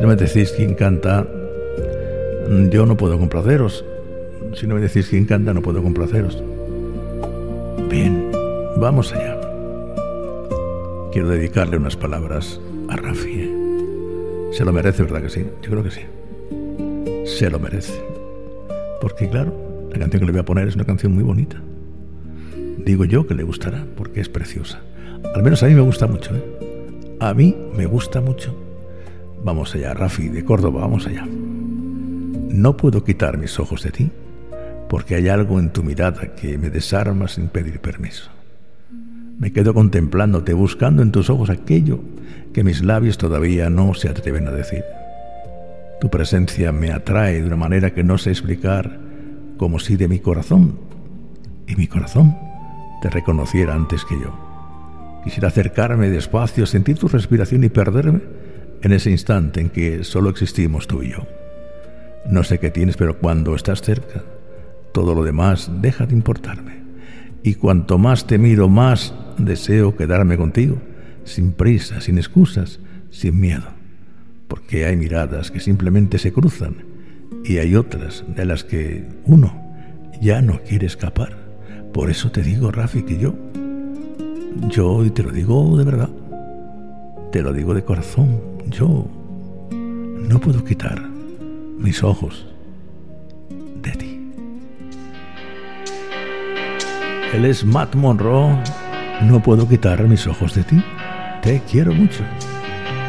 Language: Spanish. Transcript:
Si no me decís quién canta, yo no puedo complaceros. Si no me decís quién canta, no puedo complaceros. Bien, vamos allá. Quiero dedicarle unas palabras a Rafi. Se lo merece, ¿verdad que sí? Yo creo que sí. Se lo merece. Porque claro, la canción que le voy a poner es una canción muy bonita. Digo yo que le gustará, porque es preciosa. Al menos a mí me gusta mucho, ¿eh? A mí me gusta mucho. Vamos allá, Rafi de Córdoba, vamos allá. No puedo quitar mis ojos de ti, porque hay algo en tu mirada que me desarma sin pedir permiso. Me quedo contemplándote, buscando en tus ojos aquello que mis labios todavía no se atreven a decir. Tu presencia me atrae de una manera que no sé explicar, como si de mi corazón, y mi corazón, te reconociera antes que yo. Quisiera acercarme despacio, sentir tu respiración y perderme en ese instante en que solo existimos tú y yo. No sé qué tienes, pero cuando estás cerca, todo lo demás deja de importarme. Y cuanto más te miro, más deseo quedarme contigo, sin prisa, sin excusas, sin miedo. Porque hay miradas que simplemente se cruzan y hay otras de las que uno ya no quiere escapar. Por eso te digo, Rafi, que yo, y te lo digo de verdad, te lo digo de corazón, yo no puedo quitar mis ojos de ti. Él es Matt Monro. No puedo quitar mis ojos de ti. Te quiero mucho.